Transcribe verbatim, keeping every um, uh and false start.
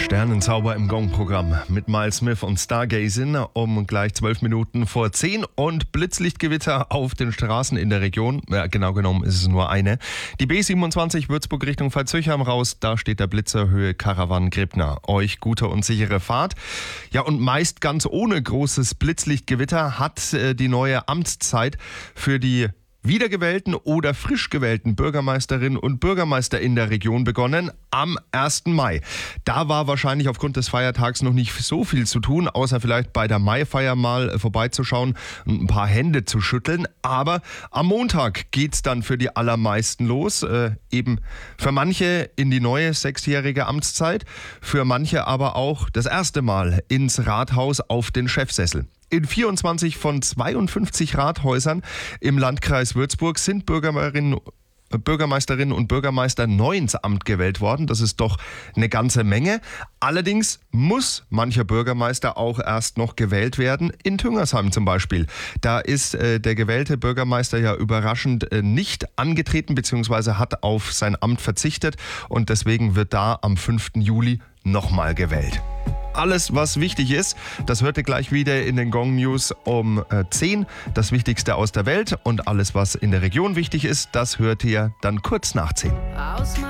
Sternenzauber im Gong-Programm mit Miles Smith und Stargazing um gleich zwölf Minuten vor zehn und Blitzlichtgewitter auf den Straßen in der Region. Ja, genau genommen ist es nur eine. Die B siebenundzwanzig Würzburg Richtung Pfalzöchheim raus, da steht der Blitzer Höhe Karawan-Gribner. Euch gute und sichere Fahrt. Ja, und meist ganz ohne großes Blitzlichtgewitter hat äh, die neue Amtszeit für die wiedergewählten oder frisch gewählten Bürgermeisterinnen und Bürgermeister in der Region begonnen am ersten Mai. Da war wahrscheinlich aufgrund des Feiertags noch nicht so viel zu tun, außer vielleicht bei der Maifeier mal vorbeizuschauen und ein paar Hände zu schütteln. Aber am Montag geht's dann für die allermeisten los. Äh, eben für manche in die neue sechsjährige Amtszeit, für manche aber auch das erste Mal ins Rathaus auf den Chefsessel. In vierundzwanzig von zweiundfünfzig Rathäusern im Landkreis Würzburg sind Bürgermeisterinnen, Bürgermeisterinnen und Bürgermeister neu ins Amt gewählt worden. Das ist doch eine ganze Menge. Allerdings muss mancher Bürgermeister auch erst noch gewählt werden. In Tüngersheim zum Beispiel. Da ist äh, der gewählte Bürgermeister ja überraschend äh, nicht angetreten bzw. hat auf sein Amt verzichtet. Und deswegen wird da am fünften Juli nochmal gewählt. Alles, was wichtig ist, das hört ihr gleich wieder in den Gong News um zehn. Das Wichtigste aus der Welt und alles, was in der Region wichtig ist, das hört ihr dann kurz nach zehn.